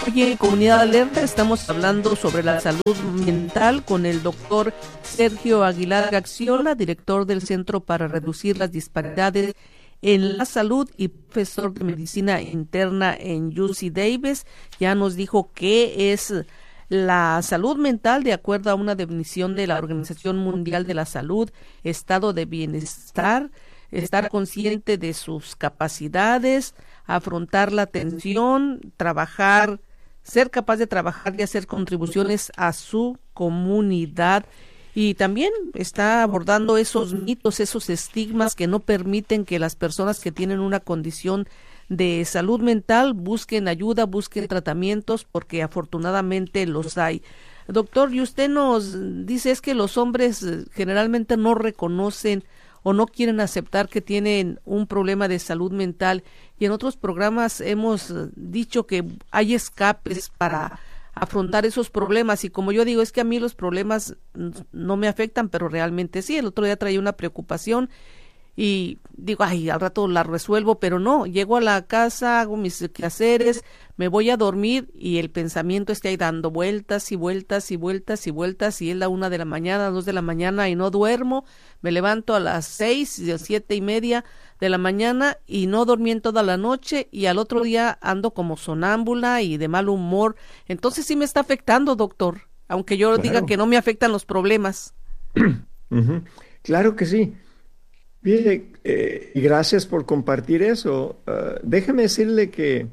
Hoy en Comunidad Alerta estamos hablando sobre la salud mental con el doctor Sergio Aguilar Gaxiola, director del Centro para Reducir las Disparidades en la Salud y profesor de Medicina Interna en UC Davis. Ya nos dijo qué es la salud mental de acuerdo a una definición de la Organización Mundial de la Salud: estado de bienestar, estar consciente de sus capacidades, afrontar la tensión, trabajar, ser capaz de trabajar y hacer contribuciones a su comunidad. Y también está abordando esos mitos, esos estigmas que no permiten que las personas que tienen una condición de salud mental busquen ayuda, busquen tratamientos, porque afortunadamente los hay. Doctor, y usted nos dice es que los hombres generalmente no reconocen o no quieren aceptar que tienen un problema de salud mental, y en otros programas hemos dicho que hay escapes para afrontar esos problemas, y como yo digo, es que a mí los problemas no me afectan, pero realmente sí. El otro día traía una preocupación y digo, ay, al rato la resuelvo, pero no, llego a la casa, hago mis quehaceres, me voy a dormir y el pensamiento está ahí dando vueltas y vueltas y vueltas y vueltas, y es la 1 de la mañana, 2 de la mañana y no duermo. Me levanto a las 6, 7:30 de la mañana y no dormí en toda la noche, y al otro día ando como sonámbula y de mal humor. Entonces sí me está afectando, doctor, aunque yo diga que no me afectan los problemas. Claro que sí. Bien, y gracias por compartir eso. Déjeme decirle que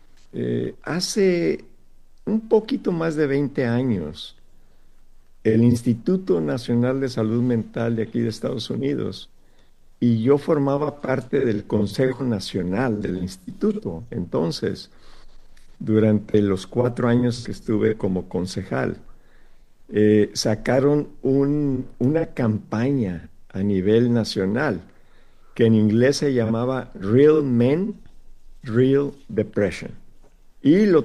hace un poquito más de 20 años, el Instituto Nacional de Salud Mental de aquí de Estados Unidos, y yo formaba parte del Consejo Nacional del Instituto. Entonces, durante los 4 años que estuve como concejal, sacaron una campaña a nivel nacional que en inglés se llamaba Real Men, Real Depression, y lo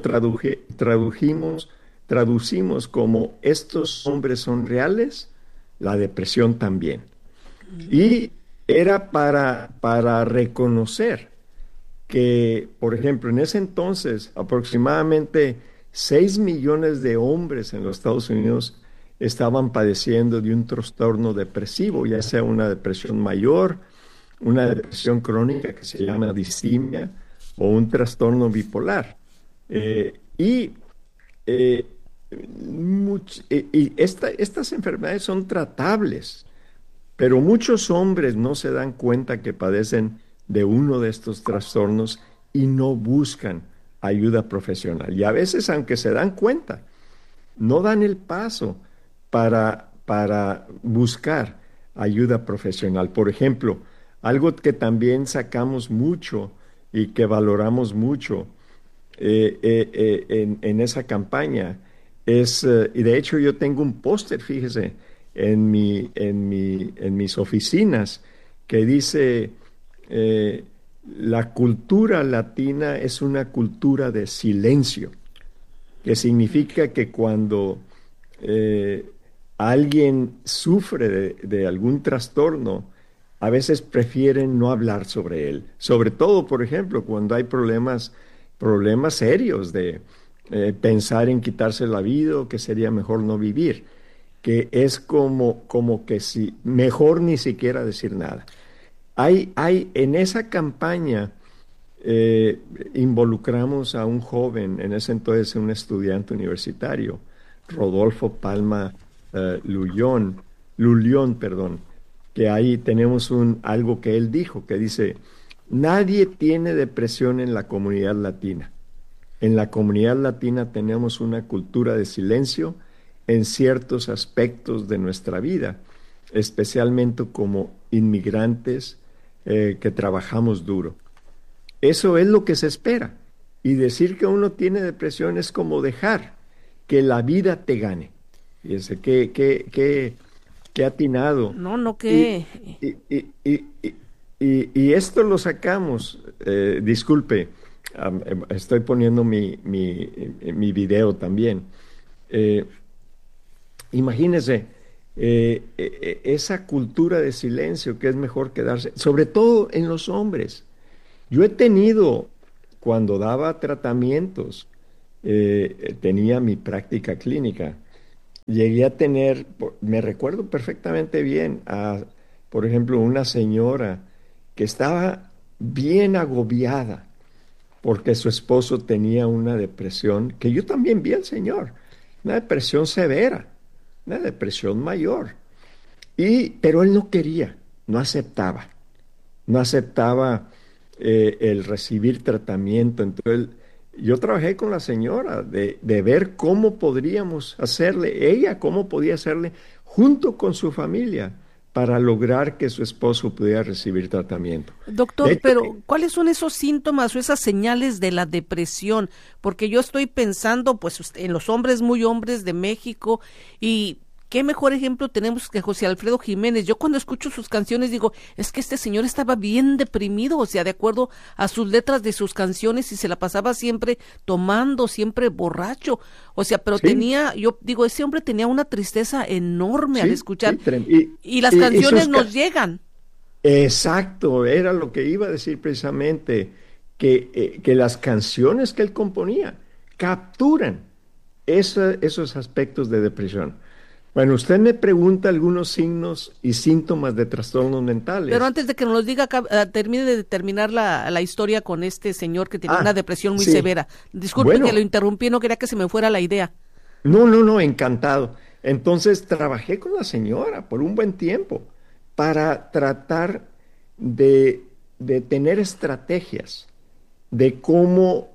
traducimos como estos hombres son reales, la depresión también. Y era para reconocer que, por ejemplo, en ese entonces aproximadamente 6 millones de hombres en los Estados Unidos estaban padeciendo de un trastorno depresivo, ya sea una depresión mayor, una depresión crónica que se llama distimia, o un trastorno bipolar. Estas enfermedades son tratables, pero muchos hombres no se dan cuenta que padecen de uno de estos trastornos y no buscan ayuda profesional. Y a veces, aunque se dan cuenta, no dan el paso para buscar ayuda profesional. Por ejemplo, algo que también sacamos mucho y que valoramos mucho en esa campaña es, y de hecho yo tengo un póster, fíjese, en mis oficinas, que dice, la cultura latina es una cultura de silencio, que significa que cuando alguien sufre de algún trastorno, a veces prefieren no hablar sobre él. Sobre todo, por ejemplo, cuando hay problemas serios de pensar en quitarse la vida, o que sería mejor no vivir, que es como que si mejor ni siquiera decir nada. Hay en esa campaña involucramos a un joven, en ese entonces un estudiante universitario, Rodolfo Palma Lulión, que ahí tenemos algo que él dijo, que dice: nadie tiene depresión en la comunidad latina. En la comunidad latina tenemos una cultura de silencio en ciertos aspectos de nuestra vida, especialmente como inmigrantes que trabajamos duro. Eso es lo que se espera. Y decir que uno tiene depresión es como dejar que la vida te gane. Fíjense qué atinado. No, ¿qué? Y esto lo sacamos, disculpe, estoy poniendo mi video también. Imagínense, esa cultura de silencio, que es mejor quedarse, sobre todo en los hombres. Yo he tenido, cuando daba tratamientos, tenía mi práctica clínica. Llegué a tener, me recuerdo perfectamente bien, por ejemplo, una señora que estaba bien agobiada porque su esposo tenía una depresión, que yo también vi al señor, una depresión severa, una depresión mayor. Pero él no quería, no aceptaba, no aceptaba el recibir tratamiento. Entonces, yo trabajé con la señora de ver cómo podríamos hacerle, ella cómo podía hacerle junto con su familia para lograr que su esposo pudiera recibir tratamiento. De Doctor, hecho, pero ¿cuáles son esos síntomas o esas señales de la depresión? Porque yo estoy pensando, pues, en los hombres muy hombres de México, y qué mejor ejemplo tenemos que José Alfredo Jiménez. Yo cuando escucho sus canciones digo, es que este señor estaba bien deprimido, o sea, de acuerdo a sus letras de sus canciones, y se la pasaba siempre tomando, siempre borracho. O sea, pero sí, yo digo, ese hombre tenía una tristeza enorme al sí, escuchar, sí, y las y canciones nos llegan. exacto, era lo que iba a decir precisamente, que las canciones que él componía capturan esos aspectos de depresión. Bueno, usted me pregunta algunos signos y síntomas de trastornos Pero mentales. antes de que nos los diga, termine de terminar la historia con este señor que tenía una Ah, depresión muy sí. severa. Disculpe que lo Bueno, interrumpí, no quería que se me fuera la idea. no, no, no, encantado. Entonces trabajé con la señora por un buen tiempo para tratar de, de tener estrategias de cómo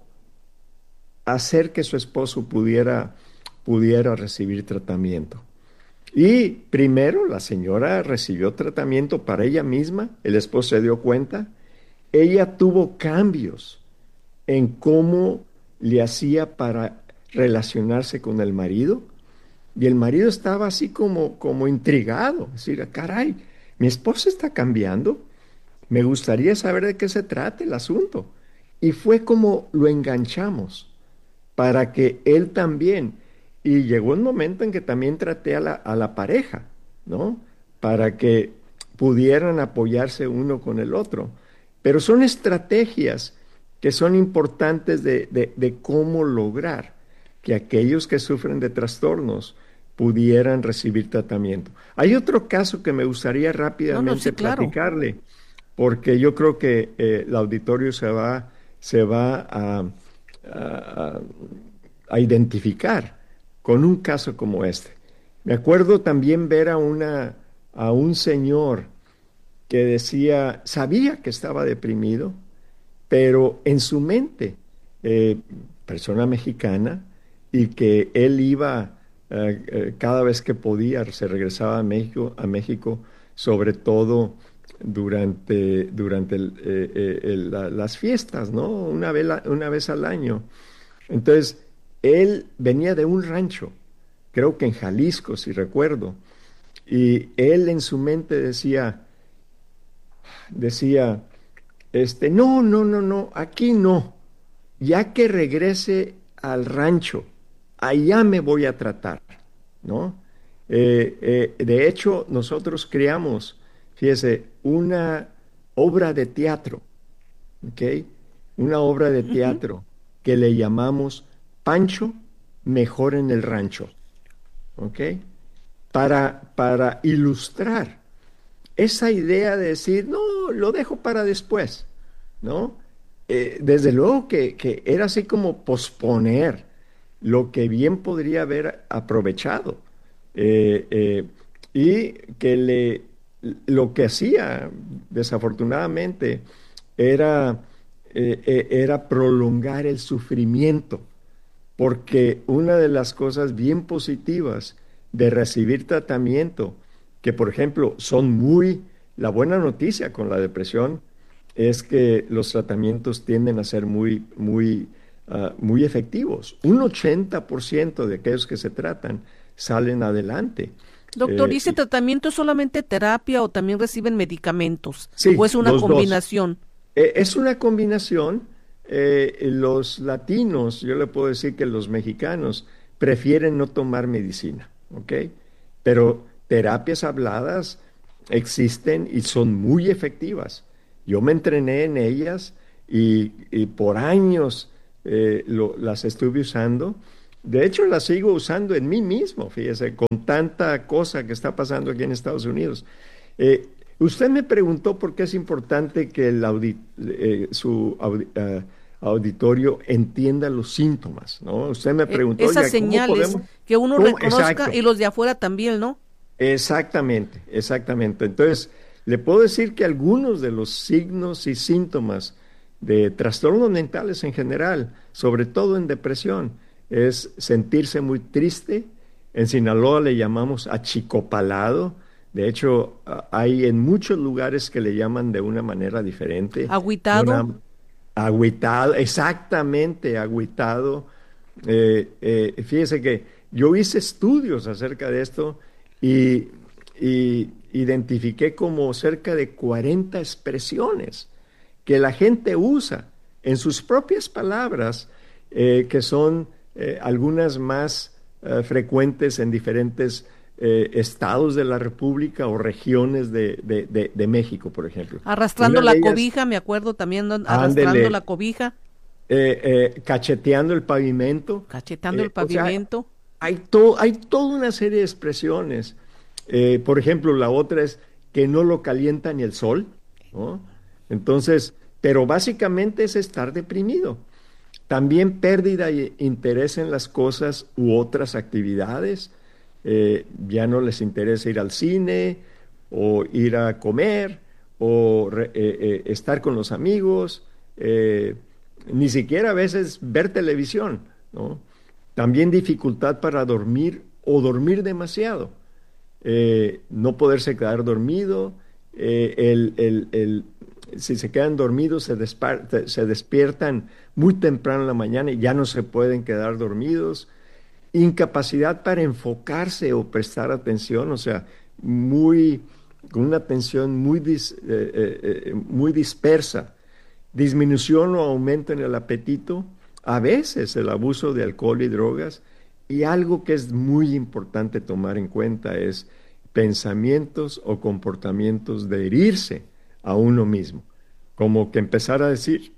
hacer que su esposo pudiera recibir tratamiento. Y primero la señora recibió tratamiento para ella misma, el esposo se dio cuenta, ella tuvo cambios en cómo le hacía para relacionarse con el marido, y el marido estaba así como intrigado, es decir, caray, mi esposa está cambiando, me gustaría saber de qué se trata el asunto. Y fue como lo enganchamos para que él también, y llegó un momento en que también traté a la pareja, ¿no? Para que pudieran apoyarse uno con el otro. Pero son estrategias que son importantes de cómo lograr que aquellos que sufren de trastornos pudieran recibir tratamiento. Hay otro caso que me gustaría No, no, sí, rápidamente claro. platicarle, porque yo creo que el auditorio se va a, a identificar con un caso como este. Me acuerdo también ver a un señor que decía, sabía que estaba deprimido, pero en su mente, eh, persona mexicana, y que él iba cada vez que podía, se regresaba a México, sobre todo durante las fiestas, ¿no? Una vez al año. Entonces, él venía de un rancho, creo que en Jalisco, si recuerdo, y él en su mente decía, no, no, no, no, aquí no, ya que regrese al rancho, allá me voy a tratar, ¿no? De hecho, nosotros creamos, fíjese, una obra de teatro, ¿ok? Una obra de Ujú. teatro que le llamamos Pancho Mejor en el Rancho, ¿ok? Para ilustrar esa idea de decir, no, lo dejo para después, ¿no? Desde luego que era así como posponer lo que bien podría haber aprovechado. Eh, eh, y que lo que hacía, desafortunadamente, era, era prolongar el sufrimiento, porque una de las cosas bien positivas de recibir tratamiento, que por ejemplo la buena noticia con la depresión es que los tratamientos tienden a ser muy efectivos. Un 80% de aquellos que se tratan salen adelante. Doctor, ¿y ese tratamiento es solamente terapia o también reciben medicamentos? ¿O Sí, es una los dos. combinación? Es una combinación. Los latinos, yo le puedo decir que los mexicanos prefieren no tomar medicina, ¿ok? Pero terapias habladas existen y son muy efectivas. Yo me entrené en ellas y por años las estuve usando. De hecho, las sigo usando en mí mismo, fíjese, con tanta cosa que está pasando aquí en Estados Unidos. Usted me preguntó por qué es importante que su auditorio entienda los síntomas, ¿no? Usted me preguntó, esas oiga, ¿cómo señales podemos? que uno ¿Cómo? reconozca Exacto. y los de afuera también, ¿no? Exactamente, exactamente. Entonces, le puedo decir que algunos de los signos y síntomas de trastornos mentales en general, sobre todo en depresión, es sentirse muy triste. En Sinaloa le llamamos achicopalado. De hecho, hay en muchos lugares que le llaman de una manera diferente. Agüitado. Agüitado, exactamente, agüitado. Fíjese que yo hice estudios acerca de esto y identifiqué como cerca de 40 expresiones que la gente usa en sus propias palabras, que son algunas más frecuentes en diferentes estados de la República o regiones de México, por ejemplo. Arrastrando Una la de ellas, cobija, me acuerdo también, arrastrando ándele, la cobija, cacheteando el pavimento. cachetando el O sea, pavimento. hay toda una serie de expresiones. Por ejemplo, la otra es que no lo calienta ni el sol, ¿no? Entonces, pero básicamente es estar deprimido. También pérdida de interés en las cosas u otras actividades. Ya no les interesa ir al cine o ir a comer o estar con los amigos, ni siquiera a veces ver televisión, ¿no? También dificultad para dormir o dormir demasiado, no poderse quedar dormido, si se quedan dormidos se despiertan muy temprano en la mañana y ya no se pueden quedar dormidos, incapacidad para enfocarse o prestar atención, o sea, con una atención muy dispersa, disminución o aumento en el apetito, a veces el abuso de alcohol y drogas, y algo que es muy importante tomar en cuenta es pensamientos o comportamientos de herirse a uno mismo, como que empezar a decir,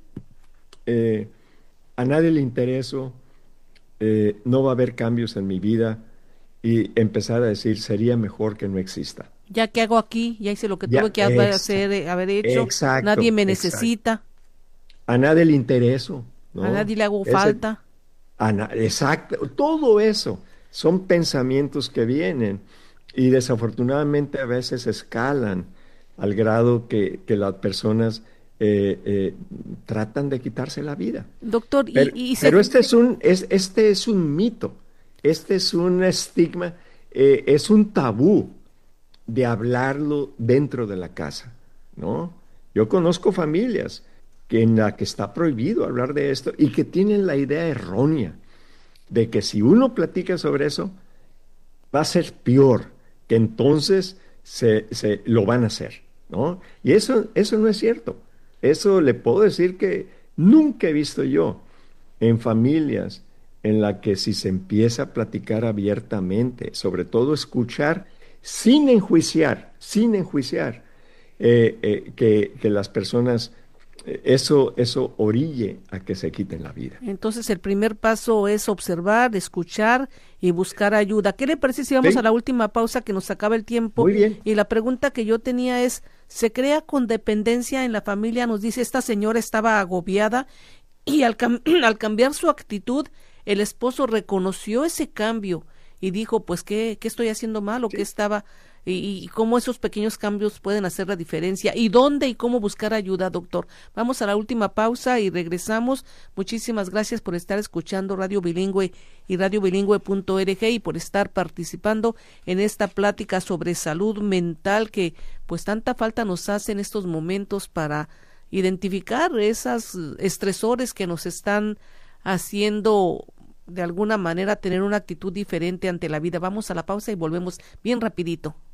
a nadie le intereso, no va a haber cambios en mi vida, y empezar a decir, sería mejor que no exista. Ya que hago aquí, ya hice lo que Ya, tuve que haber hecho, exacto, nadie me exacto. necesita, A nadie le intereso, a ¿no? nadie le hago Ese- falta. Exacto, todo eso son pensamientos que vienen y desafortunadamente a veces escalan al grado que las personas tratan de quitarse la vida. Doctor, Pero este es un mito, este es un estigma, es un tabú de hablarlo dentro de la casa, ¿no? Yo conozco familias en la que está prohibido hablar de esto y que tienen la idea errónea de que si uno platica sobre eso, va a ser peor, que entonces se lo van a hacer, ¿no? Y eso no es cierto. Eso le puedo decir que nunca he visto yo en familias en la que si se empieza a platicar abiertamente, sobre todo escuchar sin enjuiciar, que las personas, eso orille a que se quiten la vida. entonces el primer paso es observar, escuchar y buscar ayuda. ¿Qué le parece si vamos Sí. a la última pausa, que nos acaba el tiempo? Muy bien. Y la pregunta que yo tenía es, ¿se crea codependencia en la familia? Nos dice, esta señora estaba agobiada y al cambiar su actitud, el esposo reconoció ese cambio y dijo, pues, ¿qué estoy haciendo mal o qué estaba? Y cómo esos pequeños cambios pueden hacer la diferencia, y dónde y cómo buscar ayuda, doctor. Vamos a la última pausa y regresamos. Muchísimas gracias por estar escuchando Radio Bilingüe y radiobilingüe.org y por estar participando en esta plática sobre salud mental que pues tanta falta nos hace en estos momentos para identificar esos estresores que nos están haciendo de alguna manera tener una actitud diferente ante la vida. Vamos a la pausa y volvemos bien rapidito.